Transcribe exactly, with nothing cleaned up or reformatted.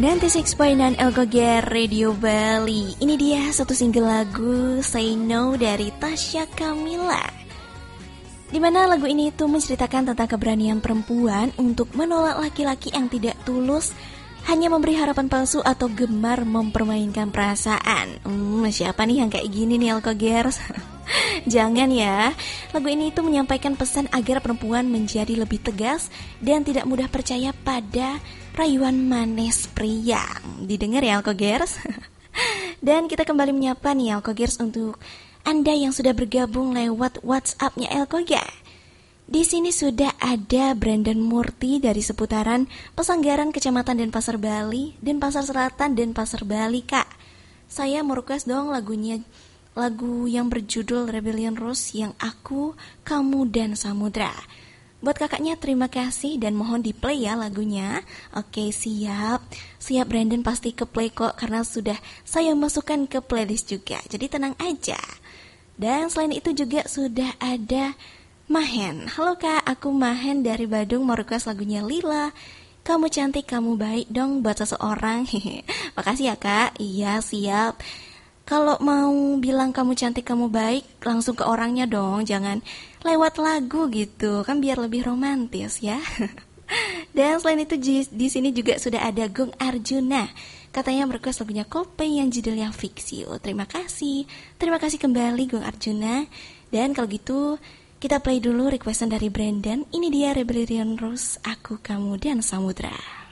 sembilan puluh enam koma sembilan Elkoger Radio Bali. Ini dia satu single lagu Say No dari Tasya Kamila, dimana lagu ini itu menceritakan tentang keberanian perempuan untuk menolak laki-laki yang tidak tulus, hanya memberi harapan palsu atau gemar mempermainkan perasaan. Hmm, siapa nih yang kayak gini nih Elkogers? Jangan ya. Lagu ini itu menyampaikan pesan agar perempuan menjadi lebih tegas dan tidak mudah percaya pada rayuan manis pria. Didengar ya Elkogers? Dan kita kembali menyapa nih Elkogers untuk Anda yang sudah bergabung lewat WhatsApp-nya Elkoger. Di sini sudah ada Brandon Murti dari seputaran Pesanggaran, Kecamatan Denpasar, Bali, Denpasar Selatan, Denpasar, Bali. Kak, saya mau request dong lagunya, lagu yang berjudul Rebellion Rose, Yang Aku, Kamu, dan Samudra. Buat kakaknya terima kasih dan mohon di play ya lagunya. Oke, siap. Siap Brandon, pasti ke play kok karena sudah saya masukkan ke playlist juga. Jadi tenang aja. Dan selain itu juga sudah ada Mahen. Halo kak, aku Mahen dari Badung, mau request lagunya Lila, Kamu Cantik Kamu Baik dong buat seseorang. Makasih ya kak. Iya, siap. Kalau mau bilang kamu cantik kamu baik, langsung ke orangnya dong, jangan lewat lagu gitu, kan biar lebih romantis ya. Dan selain itu di, di sini juga sudah ada Gung Arjuna, katanya merequest lagunya Coldplay yang judulnya Fix You. Terima kasih, terima kasih kembali Gung Arjuna. Dan kalau gitu kita play dulu requestan dari Brandon. Ini dia Rebellion Rose, Aku, Kamu, dan Samudra.